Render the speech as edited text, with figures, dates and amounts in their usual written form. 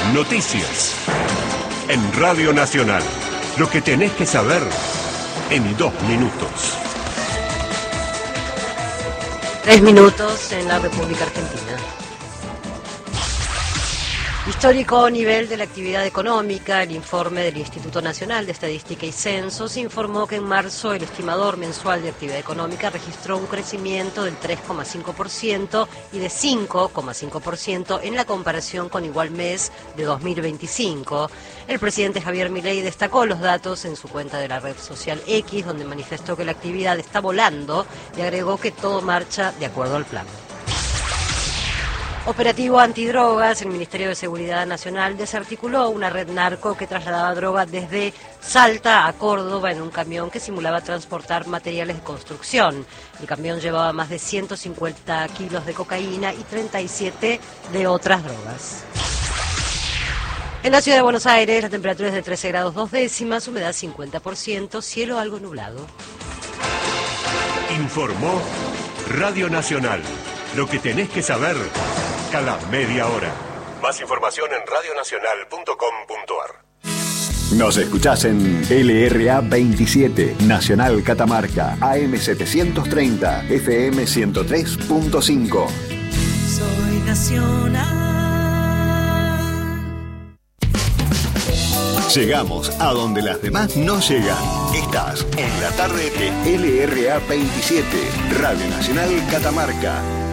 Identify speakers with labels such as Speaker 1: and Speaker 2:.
Speaker 1: Noticias. En Radio Nacional. Lo que tenés que saber en 2 minutos.
Speaker 2: 3 minutos en la República Argentina. Histórico nivel de la actividad económica. El informe del Instituto Nacional de Estadística y Censos informó que en marzo el estimador mensual de actividad económica registró un crecimiento del 3,5% y de 5,5% en la comparación con igual mes de 2025. El presidente Javier Milei destacó los datos en su cuenta de la red social X, donde manifestó que la actividad está volando y agregó que todo marcha de acuerdo al plan. Operativo antidrogas. El Ministerio de Seguridad Nacional desarticuló una red narco que trasladaba droga desde Salta a Córdoba en un camión que simulaba transportar materiales de construcción. El camión llevaba más de 150 kilos de cocaína y 37 de otras drogas. En la ciudad de Buenos Aires la temperatura es de 13 grados 2 décimas, humedad 50%, cielo algo nublado.
Speaker 1: Informó Radio Nacional. Lo que tenés que saber cada media hora. Más información en radionacional.com.ar.
Speaker 3: Nos escuchás en LRA 27, Nacional Catamarca, AM 730, FM 103.5.
Speaker 4: Soy Nacional.
Speaker 3: Llegamos a donde las demás no llegan. Estás en la tarde de LRA 27, Radio Nacional Catamarca.